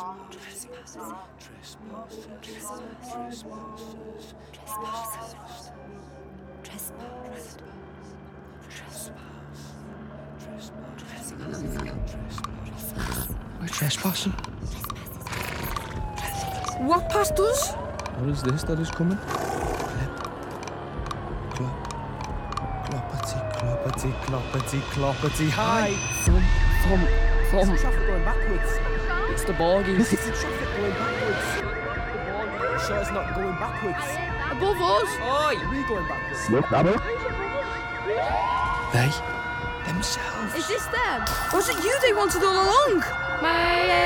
We're trespassing. What past us? What is this that is coming? Cloppity. Hi! Thump. It's the traffic going backwards. It's the borgies. It's the traffic going backwards. You sure it's not going backwards? Above us. Oi! We're going backwards. They themselves. Is this them? Was it you they wanted all along? My